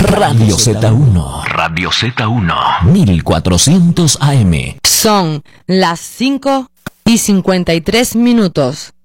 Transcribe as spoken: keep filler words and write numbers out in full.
Radio Z uno. Radio Z uno. mil cuatrocientos A M. Son las cinco y cincuenta y tres minutos.